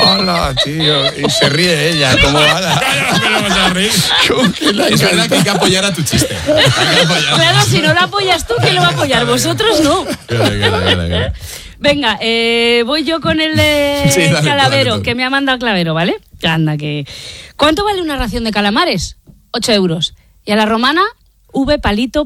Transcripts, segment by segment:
Hola, tío. Y se ríe ella, como ala. Pero vas a reír. Es verdad que hay que apoyar a tu chiste. Claro, si no lo apoyas tú, ¿quién lo va a apoyar? Vosotros no. Claro. Venga, voy yo con el de Sí, dale, Calavero, dale. que me ha mandado Clavero, ¿vale? Anda, que... ¿Cuánto vale una ración de calamares? 8 euros. Y a la romana, V, palito.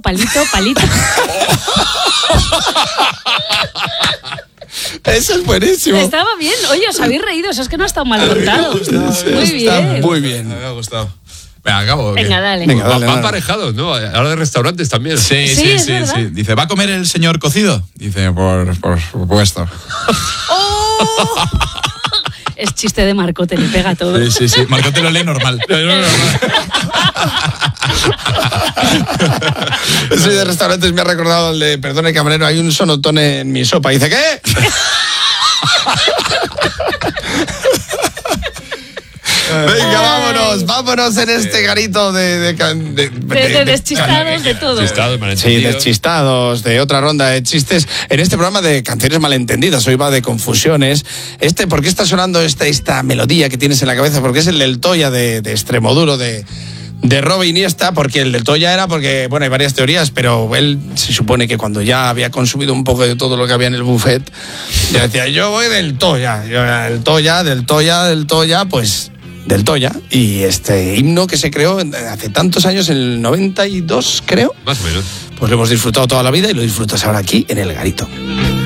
Eso es buenísimo. Estaba bien. Oye, os habéis reído, eso es que no ha estado mal contado. Muy Está bien. muy bien. Me ha gustado. Venga, acabo. Venga, dale. Venga, dale, Van dale. parejados, ¿no? Ahora de restaurantes también. Sí. es verdad. Dice, ¿va a comer el señor cocido? Dice, por supuesto. ¡Oh! Es chiste de Marcote, le pega todo. Sí. Marco te lo lee normal. Eso de restaurantes me ha recordado el de, perdone camarero, hay un sonotone en mi sopa. Dice, ¿qué? Venga, vámonos en este garito de deschistados, de todo. Chistados, Sí, malentendidos. deschistados, de otra ronda de chistes. En este programa de canciones malentendidas, hoy va de confusiones. ¿Por qué está sonando esta melodía que tienes en la cabeza? Porque es el del Toya de Extremoduro, de Robe Iniesta, porque el del Toya era porque, bueno, hay varias teorías, pero él se supone que cuando ya había consumido un poco de todo lo que había en el buffet, ya decía, yo voy del Toya, del Toya, pues del Toya. Y este himno que se creó hace tantos años, en el 92, creo, Más o menos. pues lo hemos disfrutado toda la vida y lo disfrutas ahora aquí en el garito.